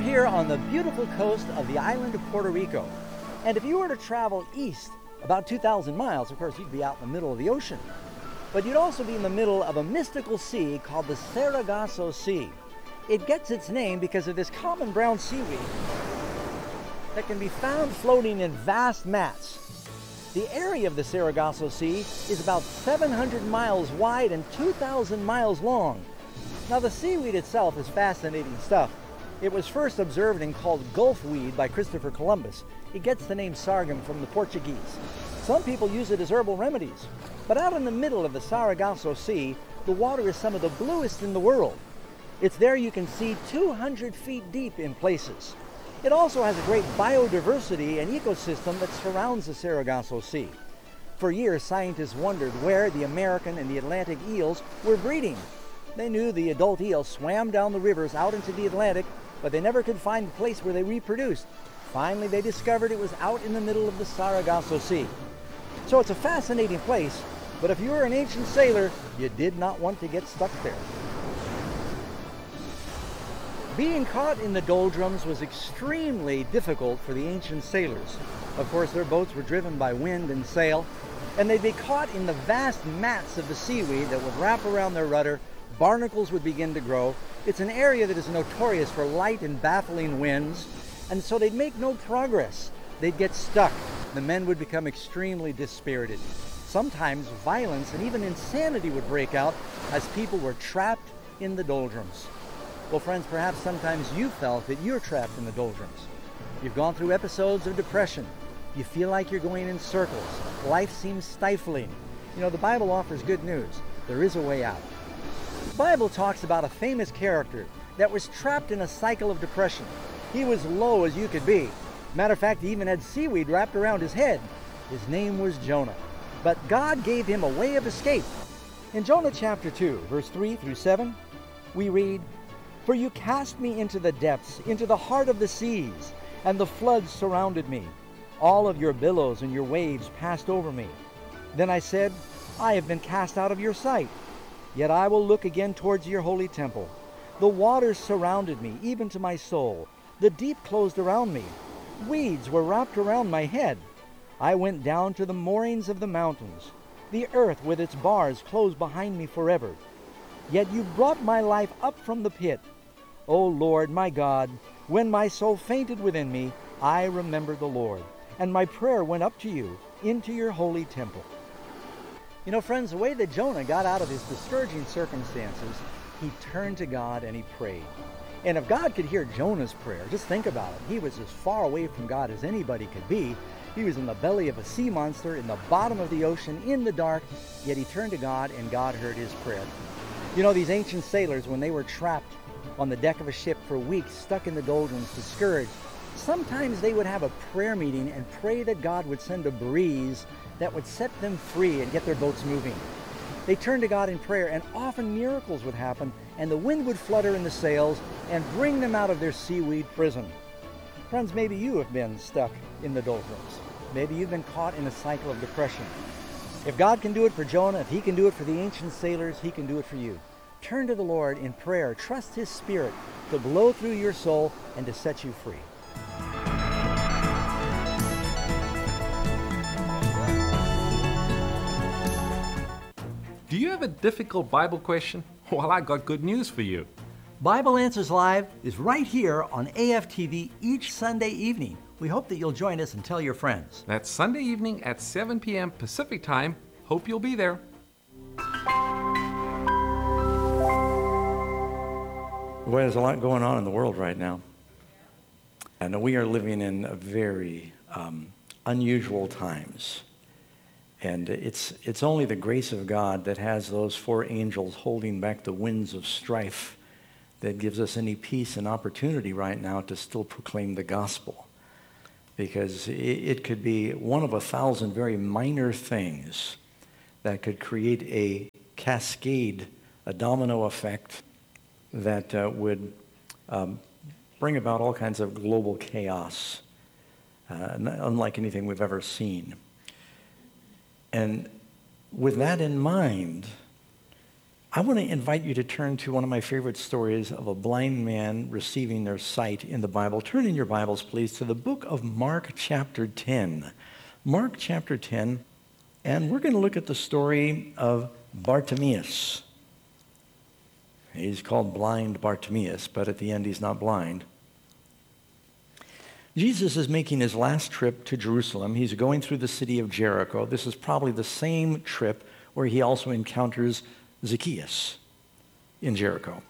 here on the beautiful coast of the island of Puerto Rico. And if you were to travel east about 2,000 miles, of course, you'd be out in the middle of the ocean. But you'd also be in the middle of a mystical sea called the Sargasso Sea. It gets its name because of this common brown seaweed that can be found floating in vast mats. The area of the Sargasso Sea is about 700 miles wide and 2,000 miles long. Now, the seaweed itself is fascinating stuff. It was first observed and called Gulf weed by Christopher Columbus. It gets the name sargum from the Portuguese. Some people use it as herbal remedies. But out in the middle of the Sargasso Sea, the water is some of the bluest in the world. It's there you can see 200 feet deep in places. It also has a great biodiversity and ecosystem that surrounds the Sargasso Sea. For years, scientists wondered where the American and the Atlantic eels were breeding. They knew the adult eels swam down the rivers out into the Atlantic, but they never could find the place where they reproduced. Finally, they discovered it was out in the middle of the Sargasso Sea. So it's a fascinating place, but if you were an ancient sailor, you did not want to get stuck there. Being caught in the doldrums was extremely difficult for the ancient sailors. Of course, their boats were driven by wind and sail, and they'd be caught in the vast mats of the seaweed that would wrap around their rudder. Barnacles would begin to grow. It's an area that is notorious for light and baffling winds, and so they'd make no progress. They'd get stuck. The men would become extremely dispirited. Sometimes violence and even insanity would break out as people were trapped in the doldrums. Well, friends, perhaps sometimes you felt that you're trapped in the doldrums. You've gone through episodes of depression. You feel like you're going in circles. Life seems stifling. You know, the Bible offers good news. There is a way out. The Bible talks about a famous character that was trapped in a cycle of depression. He was low as you could be. Matter of fact, he even had seaweed wrapped around his head. His name was Jonah. But God gave him a way of escape. In Jonah chapter 2, verse 3 through 7, we read, "For you cast me into the depths, into the heart of the seas, and the floods surrounded me. All of your billows and your waves passed over me. Then I said, I have been cast out of your sight. Yet I will look again towards your holy temple. The waters surrounded me, even to my soul. The deep closed around me. Weeds were wrapped around my head. I went down to the moorings of the mountains. The earth with its bars closed behind me forever. Yet you brought my life up from the pit. O Lord, my God, when my soul fainted within me, I remembered the Lord, and my prayer went up to you into your holy temple." You know, friends, the way that Jonah got out of his discouraging circumstances, he turned to God and he prayed. And if God could hear Jonah's prayer, just think about it. He was as far away from God as anybody could be. He was in the belly of a sea monster, in the bottom of the ocean, in the dark, yet he turned to God and God heard his prayer. You know, these ancient sailors, when they were trapped on the deck of a ship for weeks, stuck in the doldrums, discouraged, sometimes they would have a prayer meeting and pray that God would send a breeze that would set them free and get their boats moving. They turned to God in prayer, and often miracles would happen, and the wind would flutter in the sails and bring them out of their seaweed prison. Friends, maybe you have been stuck in the doldrums. Maybe you've been caught in a cycle of depression. If God can do it for Jonah, if he can do it for the ancient sailors, he can do it for you. Turn to the Lord in prayer. Trust his Spirit to blow through your soul and to set you free. Do you have a difficult Bible question? Well, I got good news for you. Bible Answers Live is right here on AFTV each Sunday evening. We hope that you'll join us and tell your friends. That's Sunday evening at 7 p.m. Pacific Time. Hope you'll be there. Well, there's a lot going on in the world right now. And we are living in a very unusual times. And it's only the grace of God that has those four angels holding back the winds of strife that gives us any peace and opportunity right now to still proclaim the gospel. Because it could be one of 1,000 very minor things that could create a cascade, a domino effect that would bring about all kinds of global chaos, unlike anything we've ever seen. And with that in mind, I want to invite you to turn to one of my favorite stories of a blind man receiving their sight in the Bible. Turn in your Bibles, please, to the book of Mark chapter 10. Mark chapter 10, and we're going to look at the story of Bartimaeus. He's called blind Bartimaeus, but at the end he's not blind. Jesus is making his last trip to Jerusalem. He's going through the city of Jericho. This is probably the same trip where he also encounters Zacchaeus in Jericho.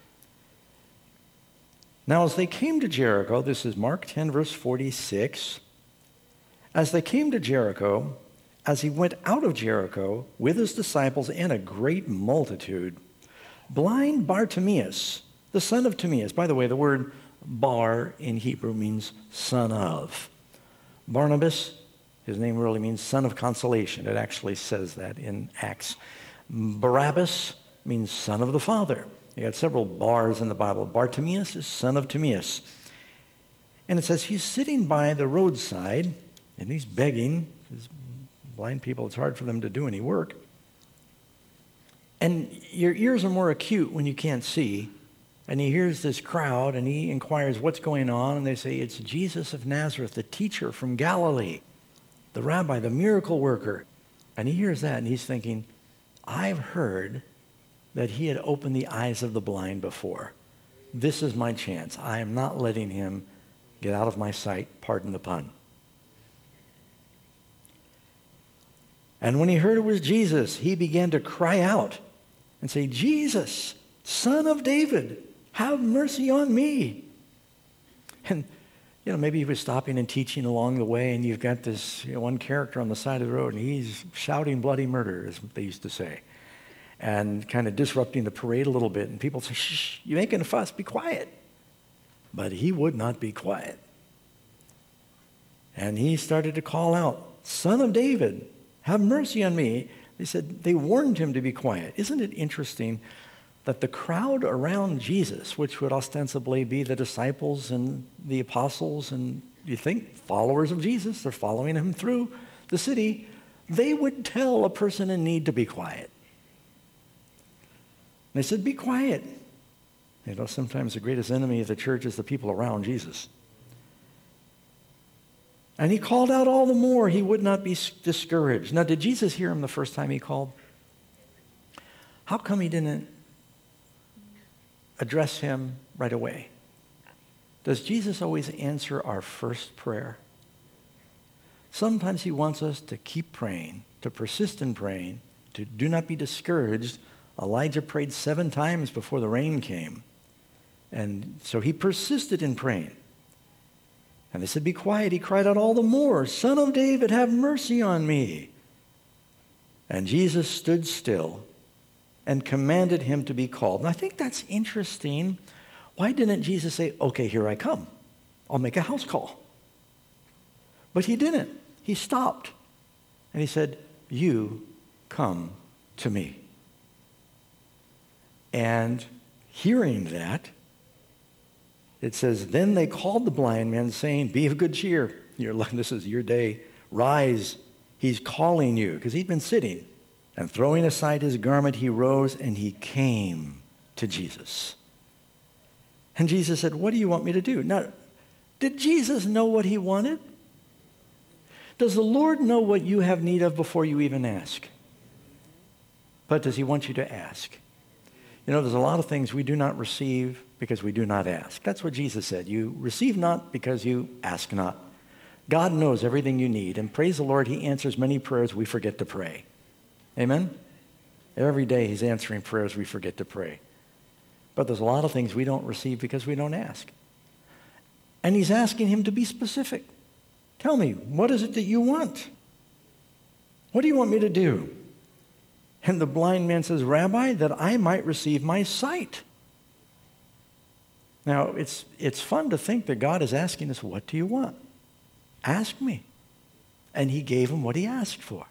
Now, as they came to Jericho, this is Mark 10, verse 46. As they came to Jericho, as he went out of Jericho with his disciples and a great multitude, blind Bartimaeus, the son of Timaeus, by the way, the word bar in Hebrew means son of. Barnabas, his name really means son of consolation. It actually says that in Acts. Barabbas means son of the Father. You got several bars in the Bible. Bartimaeus is son of Timaeus. And it says he's sitting by the roadside and he's begging. Because blind people, it's hard for them to do any work. And your ears are more acute when you can't see. And he hears this crowd and he inquires what's going on. And they say, it's Jesus of Nazareth, the teacher from Galilee, the rabbi, the miracle worker. And he hears that and he's thinking, I've heard that he had opened the eyes of the blind before. This is my chance. I am not letting him get out of my sight, pardon the pun. And when he heard it was Jesus, he began to cry out and say, Jesus, Son of David, have mercy on me. And, maybe he was stopping and teaching along the way, and you've got this one character on the side of the road, and he's shouting bloody murder, as they used to say, and kind of disrupting the parade a little bit. And people say, shh, you're making a fuss, be quiet. But he would not be quiet. And he started to call out, Son of David, have mercy on me. They warned him to be quiet. Isn't it interesting that the crowd around Jesus, which would ostensibly be the disciples and the apostles and you think followers of Jesus, they're following him through the city, they would tell a person in need to be quiet. They said, be quiet. Sometimes the greatest enemy of the church is the people around Jesus. And he called out all the more. He would not be discouraged. Now, did Jesus hear him the first time he called? How come he didn't address him right away? Does Jesus always answer our first prayer? Sometimes he wants us to keep praying, to persist in praying, to do not be discouraged. Elijah prayed 7 times before the rain came. And so he persisted in praying. And they said, be quiet. He cried out all the more, Son of David, have mercy on me. And Jesus stood still and commanded him to be called. And I think that's interesting. Why didn't Jesus say, okay, here I come. I'll make a house call. But he didn't. He stopped. And he said, you come to me. And hearing that, it says, then they called the blind man, saying, be of good cheer. This is your day. Rise. He's calling you. Because he'd been sitting. And throwing aside his garment, he rose and he came to Jesus. And Jesus said, what do you want me to do? Now, did Jesus know what he wanted? Does the Lord know what you have need of before you even ask? But does he want you to ask? There's a lot of things we do not receive because we do not ask. That's what Jesus said. You receive not because you ask not. God knows everything you need. And praise the Lord, he answers many prayers we forget to pray. Amen? Every day he's answering prayers we forget to pray. But there's a lot of things we don't receive because we don't ask. And he's asking him to be specific. Tell me, what is it that you want? What do you want me to do? And the blind man says, Rabbi, that I might receive my sight. Now, it's fun to think that God is asking us, what do you want? Ask me. And he gave him what he asked for.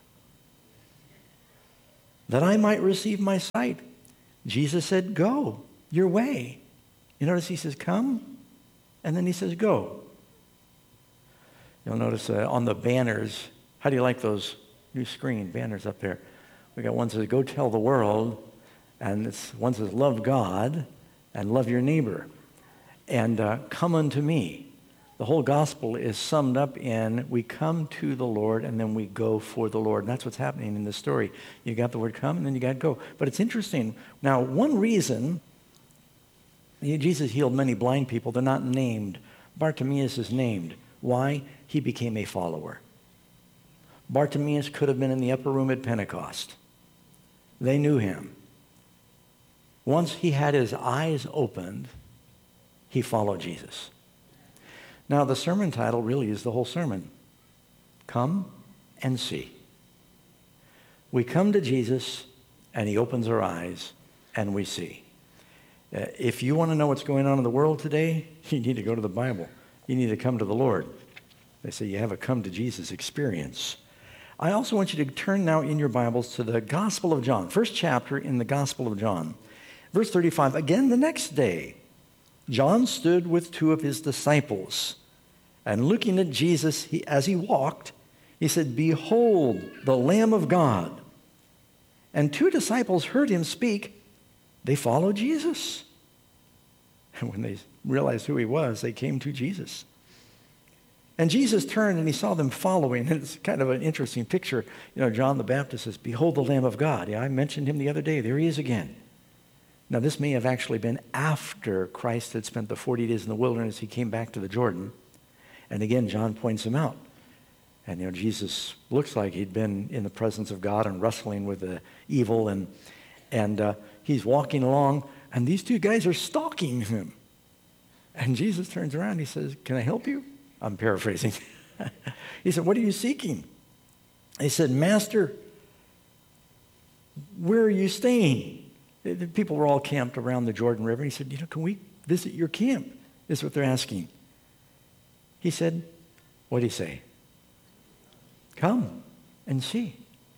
That I might receive my sight. Jesus said, go your way. You notice he says, come, and then he says, go. You'll notice on the banners, how do you like those new screen banners up there? We got one that says, go tell the world, And one says, love God and love your neighbor. And come unto me. The whole gospel is summed up in we come to the Lord and then we go for the Lord. And that's what's happening in this story. You got the word come and then you got go. But it's interesting. Now, one reason Jesus healed many blind people, they're not named. Bartimaeus is named. Why? He became a follower. Bartimaeus could have been in the upper room at Pentecost. They knew him. Once he had his eyes opened, he followed Jesus. Now, the sermon title really is the whole sermon. Come and see. We come to Jesus, and he opens our eyes, and we see. If you want to know what's going on in the world today, you need to go to the Bible. You need to come to the Lord. They say you have a come to Jesus experience. I also want you to turn now in your Bibles to the Gospel of John, first chapter in the Gospel of John. Verse 35, again the next day, John stood with two of his disciples, and looking at Jesus as he walked, he said, behold, the Lamb of God. And two disciples heard him speak. They followed Jesus. And when they realized who he was, they came to Jesus. And Jesus turned and he saw them following. And it's kind of an interesting picture. You know, John the Baptist says, behold the Lamb of God. Yeah, I mentioned him the other day. There he is again. Now, this may have actually been after Christ had spent the 40 days in the wilderness. He came back to the Jordan. And again, John points him out. And, you know, Jesus looks like he'd been in the presence of God and wrestling with the evil. And he's walking along, and these two guys are stalking him. And Jesus turns around, he says, can I help you? I'm paraphrasing. He said, what are you seeking? He said, Master, where are you staying? The people were all camped around the Jordan River. He said, you know, can we visit your camp? Is what they're asking. He said, what did he say? Come and see.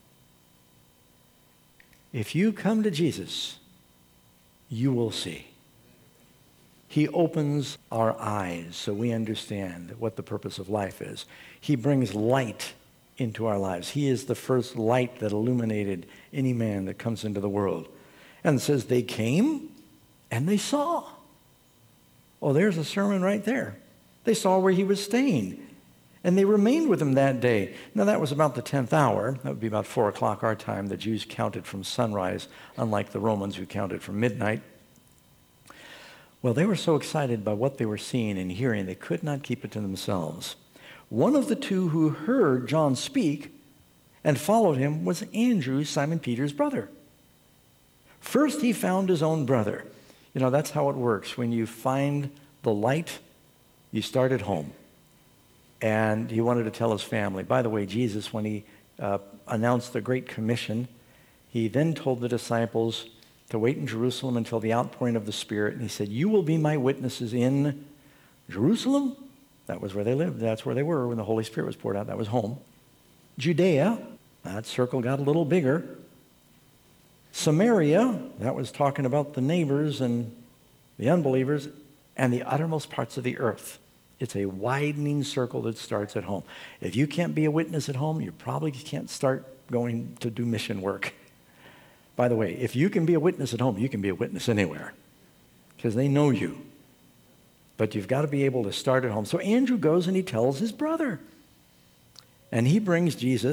If you come to Jesus, you will see. He opens our eyes so we understand what the purpose of life is. He brings light into our lives. He is the first light that illuminated any man that comes into the world. And it says they came and they saw. Oh, there's a sermon right there. They saw where he was staying. And they remained with him that day. Now, that was about the 10th hour. That would be about 4 o'clock our time. The Jews counted from sunrise, unlike the Romans who counted from midnight. Well, they were so excited by what they were seeing and hearing, they could not keep it to themselves. One of the two who heard John speak and followed him was Andrew, Simon Peter's brother. First, he found his own brother. You know, that's how it works. When you find the light, you start at home. And he wanted to tell his family. By the way, Jesus, when he announced the Great Commission, he then told the disciples to wait in Jerusalem until the outpouring of the Spirit. And he said, you will be my witnesses in Jerusalem. That was where they lived. That's where they were when the Holy Spirit was poured out. That was home. Judea, that circle got a little bigger. Samaria, that was talking about the neighbors and the unbelievers, and the uttermost parts of the earth. It's a widening circle that starts at home. If you can't be a witness at home, you probably can't start going to do mission work. By the way, if you can be a witness at home, you can be a witness anywhere because they know you. But you've got to be able to start at home. So Andrew goes and he tells his brother. And he brings Peter,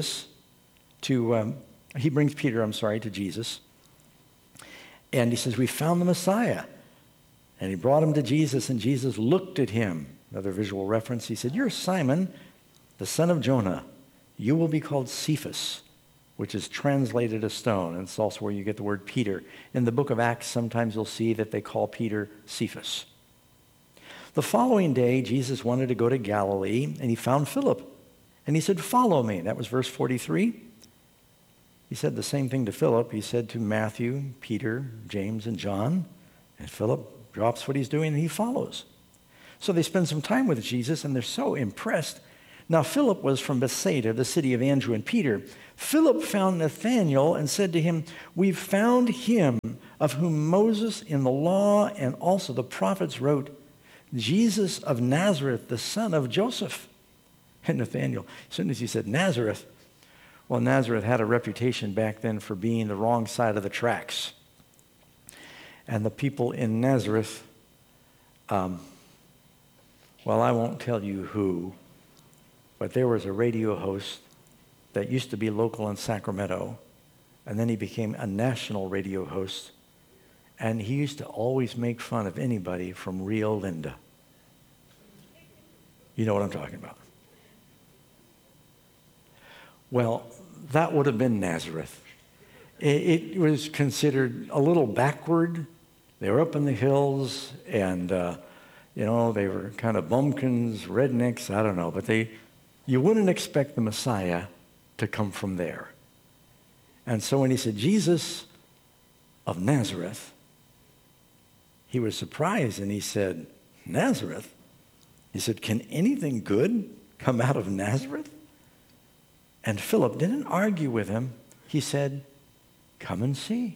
to Jesus. And he says, we found the Messiah. And he brought him to Jesus, and Jesus looked at him. Another visual reference. He said, you're Simon, the son of Jonah. You will be called Cephas, which is translated a stone. And it's also where you get the word Peter. In the book of Acts, sometimes you'll see that they call Peter Cephas. The following day, Jesus wanted to go to Galilee, and he found Philip. And he said, follow me. That was verse 43. He said the same thing to Philip. He said to Matthew, Peter, James, and John. And Philip drops what he's doing, and he follows. So they spend some time with Jesus, and they're so impressed. Now, Philip was from Bethsaida, the city of Andrew and Peter. Philip found Nathanael and said to him, we've found him of whom Moses in the law and also the prophets wrote, Jesus of Nazareth, the son of Joseph. And Nathanael, as soon as he said Nazareth, well, Nazareth had a reputation back then for being the wrong side of the tracks. And the people in Nazareth, well, I won't tell you who, but there was a radio host that used to be local in Sacramento, and then he became a national radio host, and he used to always make fun of anybody from Rio Linda. You know what I'm talking about. Well, that would have been Nazareth. It was considered a little backward. They were up in the hills, and they were kind of bumpkins, rednecks, I don't know, but you wouldn't expect the Messiah to come from there. And so when he said, Jesus of Nazareth, he was surprised, and he said, Nazareth? He said, can anything good come out of Nazareth? And Philip didn't argue with him. He said, come and see.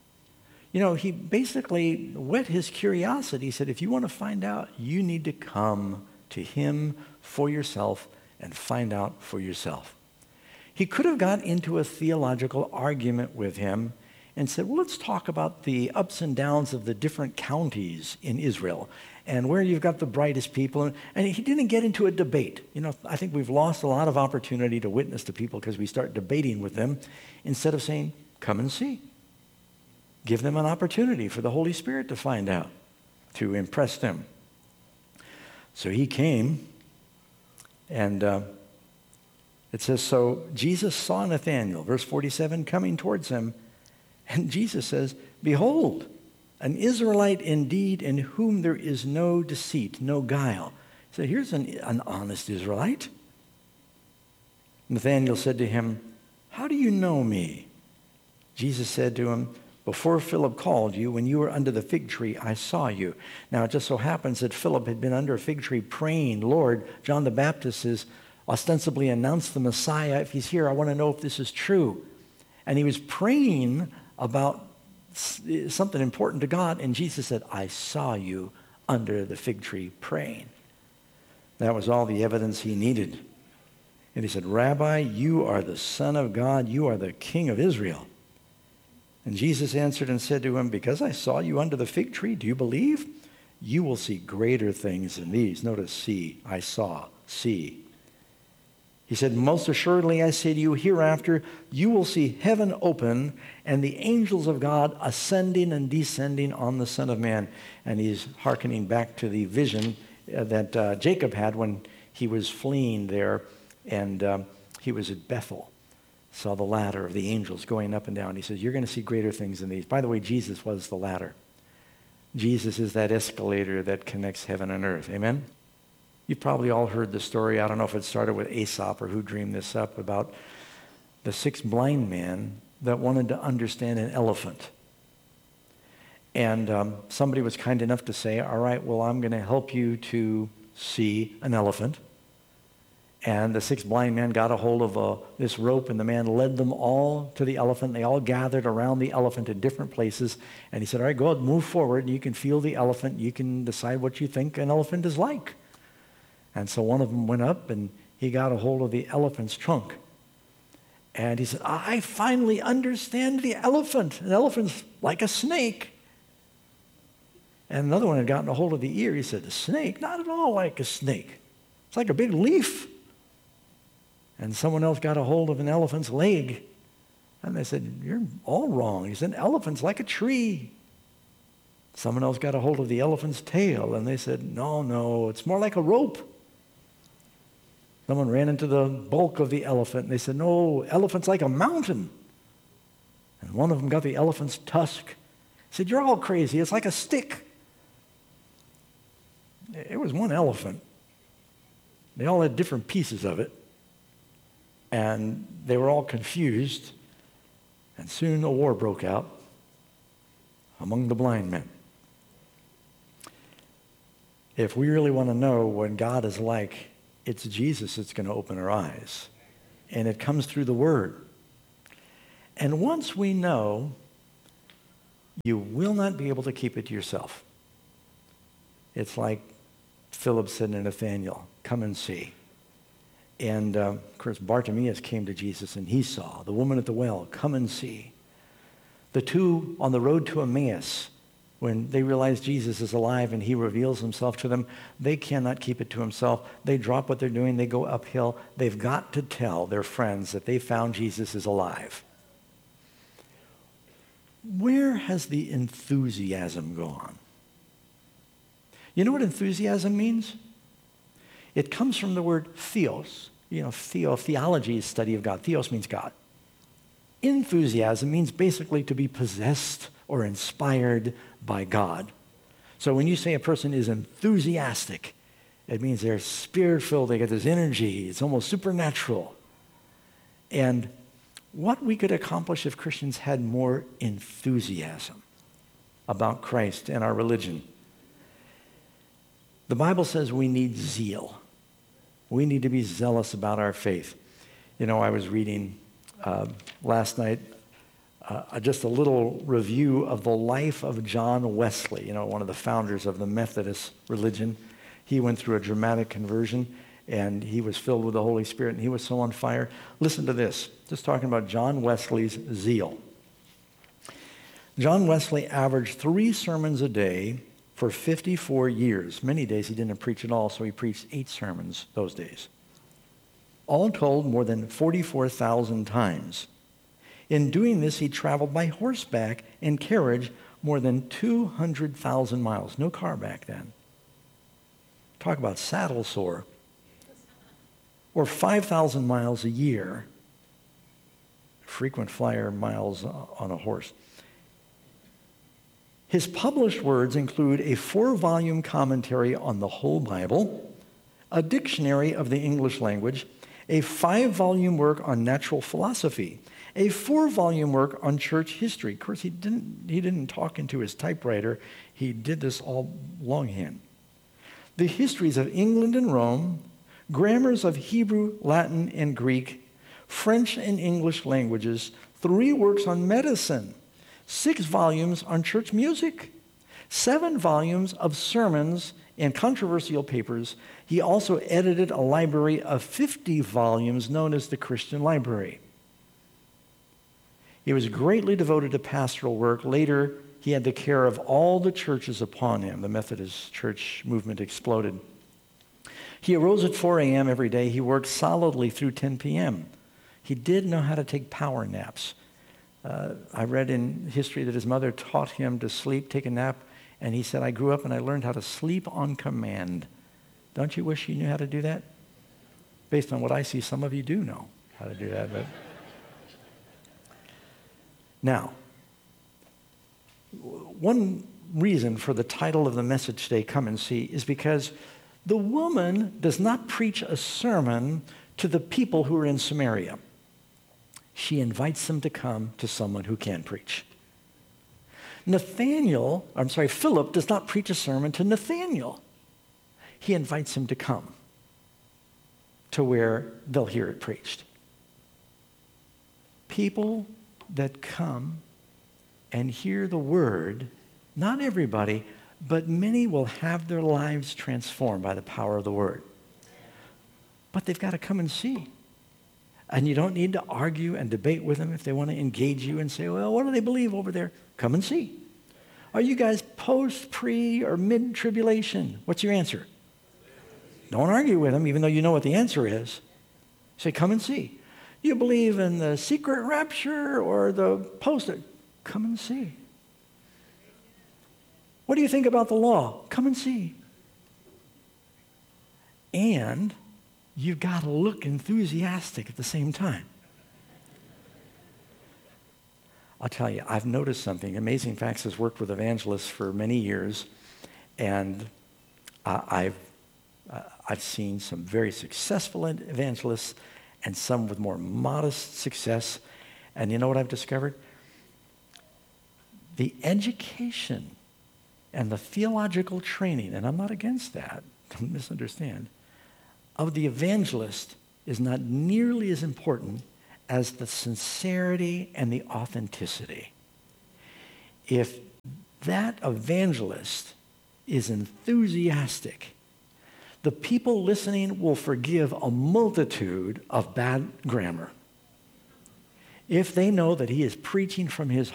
He basically whet his curiosity. He said, if you want to find out, you need to come to him for yourself and find out for yourself. He could have got into a theological argument with him and said, well, let's talk about the ups and downs of the different counties in Israel and where you've got the brightest people. And he didn't get into a debate. I think we've lost a lot of opportunity to witness to people because we start debating with them instead of saying, come and see. Give them an opportunity for the Holy Spirit to find out, to impress them. So he came, and it says, so Jesus saw Nathanael, verse 47, coming towards him, and Jesus says, behold, an Israelite indeed in whom there is no deceit, no guile. So here's an honest Israelite. Nathanael said to him, how do you know me? Jesus said to him, before Philip called you, when you were under the fig tree, I saw you. Now, it just so happens that Philip had been under a fig tree praying, Lord, John the Baptist has ostensibly announced the Messiah. If he's here, I want to know if this is true. And he was praying about something important to God, and Jesus said, I saw you under the fig tree praying. That was all the evidence he needed. And he said, Rabbi, you are the Son of God. You are the King of Israel. And Jesus answered and said to him, because I saw you under the fig tree, do you believe? You will see greater things than these. Notice see, I saw, see. He said, most assuredly I say to you, hereafter you will see heaven open and the angels of God ascending and descending on the Son of Man. And he's hearkening back to the vision that Jacob had when he was fleeing there, and he was at Bethel. Saw the ladder of the angels going up and down. He says, you're going to see greater things than these. By the way, Jesus was the ladder. Jesus is that escalator that connects heaven and earth. Amen? You've probably all heard the story. I don't know if it started with Aesop or who dreamed this up, about the 6 blind men that wanted to understand an elephant. And somebody was kind enough to say, all right, well, I'm going to help you to see an elephant. And the 6 blind men got a hold of this rope, and the man led them all to the elephant. They all gathered around the elephant in different places. And he said, all right, go ahead, move forward. You can feel the elephant. You can decide what you think an elephant is like. And so one of them went up, and he got a hold of the elephant's trunk. And he said, I finally understand the elephant. An elephant's like a snake. And another one had gotten a hold of the ear. He said, a snake? Not at all like a snake. It's like a big leaf. And someone else got a hold of an elephant's leg. And they said, you're all wrong. He said, an elephant's like a tree. Someone else got a hold of the elephant's tail. And they said, no, it's more like a rope. Someone ran into the bulk of the elephant. And they said, no, elephant's like a mountain. And one of them got the elephant's tusk. He said, you're all crazy. It's like a stick. It was one elephant. They all had different pieces of it. And they were all confused. And soon a war broke out among the blind men. If we really want to know what God is like, it's Jesus that's going to open our eyes. And it comes through the Word. And once we know, you will not be able to keep it to yourself. It's like Philip said to Nathanael, come and see. And, of course, Bartimaeus came to Jesus, and he saw. The woman at the well, come and see. The 2 on the road to Emmaus, When they realize Jesus is alive and he reveals himself to them, they cannot keep it to themselves. They drop what they're doing. They go uphill. They've got to tell their friends that they found Jesus is alive. Where has the enthusiasm gone? You know what enthusiasm means? It comes from the word theos. Theology is study of God. Theos means God. Enthusiasm means basically to be possessed or inspired by God. So when you say a person is enthusiastic, it means they're spirit-filled, they get this energy, it's almost supernatural. And what we could accomplish if Christians had more enthusiasm about Christ and our religion. The Bible says we need zeal. We need to be zealous about our faith. I was reading last night just a little review of the life of John Wesley, one of the founders of the Methodist religion. He went through a dramatic conversion, and he was filled with the Holy Spirit, and he was so on fire. Listen to this, just talking about John Wesley's zeal. John Wesley averaged 3 sermons a day for 54 years. Many days he didn't preach at all, so he preached 8 sermons those days. All told, more than 44,000 times. In doing this, he traveled by horseback and carriage more than 200,000 miles. No car back then. Talk about saddle sore. Or 5,000 miles a year. Frequent flyer miles on a horse. His published words include a 4-volume commentary on the whole Bible, a dictionary of the English language, a 5-volume work on natural philosophy, a 4-volume work on church history. Of course, he didn't talk into his typewriter. He did this all longhand. The histories of England and Rome, grammars of Hebrew, Latin, and Greek, French and English languages, 3 works on medicine, 6 volumes on church music, 7 volumes of sermons and controversial papers. He also edited a library of 50 volumes known as the Christian Library. He was greatly devoted to pastoral work. Later, he had the care of all the churches upon him. The Methodist church movement exploded. He arose at 4 a.m. every day. He worked solidly through 10 p.m. He did know how to take power naps. I read in history that his mother taught him to sleep, take a nap, and he said, I grew up and I learned how to sleep on command. Don't you wish you knew how to do that? Based on what I see, some of you do know how to do that. But now, one reason for the title of the message today, Come and See, is because the woman does not preach a sermon to the people who are in Samaria. She invites them to come to someone who can preach. Philip does not preach a sermon to Nathanael. He invites him to come to where they'll hear it preached. People that come and hear the word, not everybody, but many will have their lives transformed by the power of the word. But they've got to come and see. And you don't need to argue and debate with them if they want to engage you and say, well, what do they believe over there? Come and see. Are you guys post, pre, or mid-tribulation? What's your answer? Don't argue with them, even though you know what the answer is. Say, come and see. You believe in the secret rapture or the post? Come and see. What do you think about the law? Come and see. And you've got to look enthusiastic at the same time. I'll tell you, I've noticed something. Amazing Facts has worked with evangelists for many years, and I've seen some very successful evangelists and some with more modest success. And you know what I've discovered? The education and the theological training, and I'm not against that, don't misunderstand, of the evangelist is not nearly as important as the sincerity and the authenticity. If that evangelist is enthusiastic, the people listening will forgive a multitude of bad grammar if they know that he is preaching from his